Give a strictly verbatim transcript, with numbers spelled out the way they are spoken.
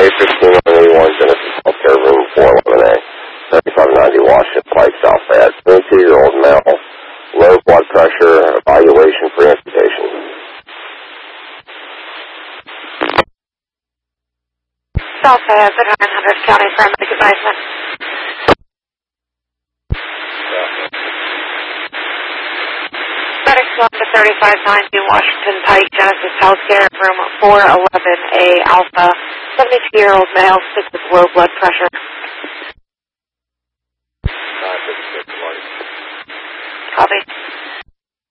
A fifteen eighty-one Genesis Healthcare Room four eleven A, thirty-five ninety Washington Pike, South Bay. twenty-two-year-old male, low blood pressure, evaluation for amputation. South Bay, nine hundred County Paramedic Advisement. Medics one to thirty-five ninety Washington Pike, Genesis Healthcare, room four eleven A Alpha, seventy-two-year-old male, sick with low blood pressure. Copy.